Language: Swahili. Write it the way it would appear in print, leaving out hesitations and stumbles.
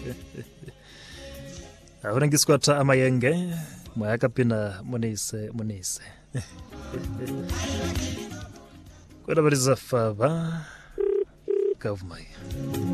Ahora ngiskwatha amayenge mayaka pina monise. Kwela bariza faba kavumai.